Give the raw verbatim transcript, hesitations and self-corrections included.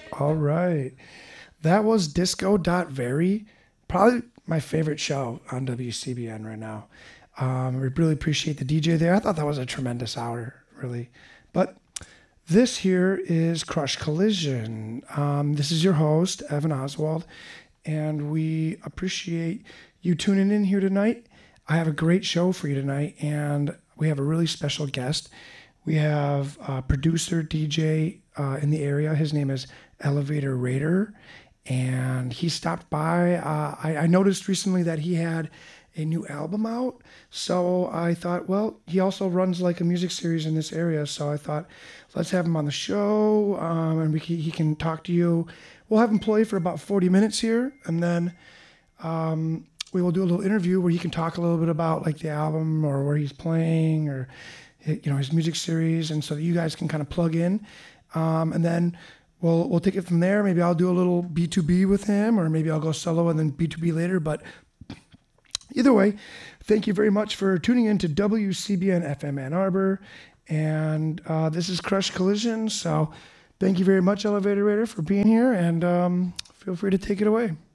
All right. That was Disco Dot Very, probably my favorite show on W C B N right now. Um, we really appreciate the D J there. I thought that was a tremendous hour, really. But this here is Crush Collision. Um, this is your host, Evan Oswald, and we appreciate you tuning in here tonight. I have a great show for you tonight, and we have a really special guest. We have a producer, D J uh, in the area. His name is Elevator Raider, and he stopped by. Uh, I, I noticed recently that he had a new album out. So I thought, well, he also runs like a music series in this area. So I thought, let's have him on the show, um, and we, can- he can talk to you. We'll have him play for about forty minutes here, and then we will do a little interview where he can talk a little bit about like the album or where he's playing or you know his music series, and so that you guys can kind of plug in, um, and then we'll we'll take it from there. Maybe I'll do a little B two B with him, or maybe I'll go solo and then B two B later. But either way, thank you very much for tuning in to W C B N F M Ann Arbor, and uh, this is Crush Collision. So thank you very much, Elevator Raider, for being here, and um, feel free to take it away.